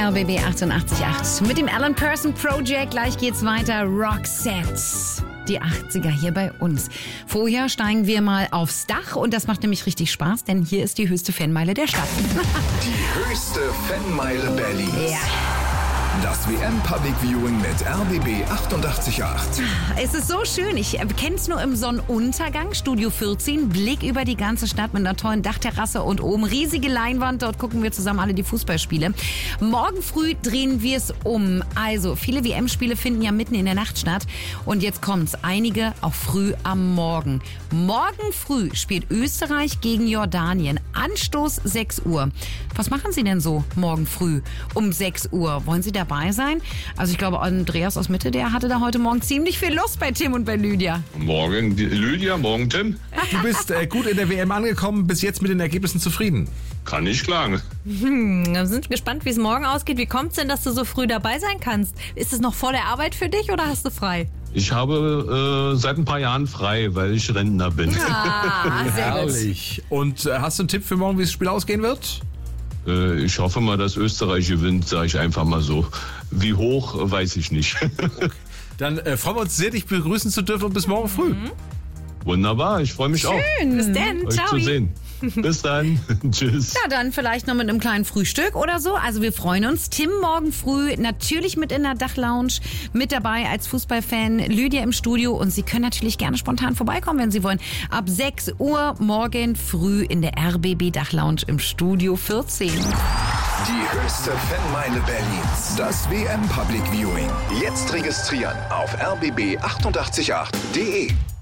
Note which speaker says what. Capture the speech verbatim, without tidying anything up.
Speaker 1: R B B achtundachtzig Komma acht. Mit dem Alan Person Project. Gleich geht's weiter. Roxette. Die achtziger hier bei uns. Vorher steigen wir mal aufs Dach und das macht nämlich richtig Spaß, denn hier ist die höchste Fanmeile der Stadt.
Speaker 2: Die höchste Fanmeile Berlins.
Speaker 1: Ja.
Speaker 2: Das W M Public Viewing mit R B B achtundachtzig Komma acht.
Speaker 1: Es ist so schön. Ich kenne es nur im Sonnenuntergang. Studio vierzehn. Blick über die ganze Stadt mit einer tollen Dachterrasse und oben riesige Leinwand. Dort gucken wir zusammen alle die Fußballspiele. Morgen früh drehen wir es um. Also viele W M-Spiele finden ja mitten in der Nacht statt. Und jetzt kommt's. Einige auch früh am Morgen. Morgen früh spielt Österreich gegen Jordanien. Anstoß sechs Uhr. Was machen Sie denn so morgen früh um sechs Uhr? Wollen Sie dabei sein? Also ich glaube, Andreas aus Mitte, der hatte da heute Morgen ziemlich viel Lust bei Tim und bei Lydia.
Speaker 3: Morgen die Lydia, morgen Tim.
Speaker 4: Du bist äh, gut in der W M angekommen, bis jetzt mit den Ergebnissen zufrieden.
Speaker 3: Kann nicht klagen.
Speaker 5: Hm, dann sind wir gespannt, wie es morgen ausgeht. Wie kommt es denn, dass du so früh dabei sein kannst? Ist es noch vor der Arbeit für dich oder hast du frei?
Speaker 3: Ich habe äh, seit ein paar Jahren frei, weil ich Rentner bin.
Speaker 1: Ah, sehr gut.
Speaker 4: Herrlich. Und äh, hast du einen Tipp für morgen, wie das Spiel ausgehen wird?
Speaker 3: Äh, ich hoffe mal, dass Österreich gewinnt, sage ich einfach mal so. Wie hoch, weiß ich nicht.
Speaker 4: Dann äh, freuen wir uns sehr, dich begrüßen zu dürfen und bis morgen früh.
Speaker 1: Mhm.
Speaker 3: Wunderbar, ich freue mich
Speaker 1: Schön.
Speaker 3: auch,
Speaker 5: Bis dann,
Speaker 3: euch
Speaker 5: ciao.
Speaker 3: zu sehen. Bis dann, tschüss.
Speaker 1: Ja, dann vielleicht noch mit einem kleinen Frühstück oder so. Also wir freuen uns. Tim morgen früh natürlich mit in der Dachlounge mit dabei als Fußballfan. Lydia im Studio und Sie können natürlich gerne spontan vorbeikommen, wenn Sie wollen. Ab sechs Uhr morgen früh in der R B B Dachlounge im Studio vierzehn.
Speaker 2: Die höchste Fanmeile Berlins. Das W M Public Viewing. Jetzt registrieren auf r b b achtundachtzig Komma acht punkt d e.